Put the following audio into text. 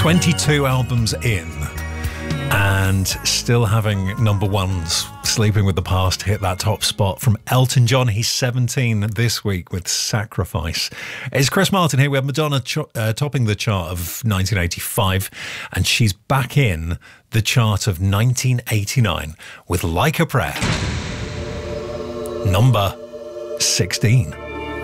22 albums in and still having number ones. Sleeping with the Past hit that top spot from Elton John. He's 17 this week with Sacrifice. It's Chris Martin here. We have Madonna topping the chart of 1985, and she's back in the chart of 1989 with Like a Prayer, number 16.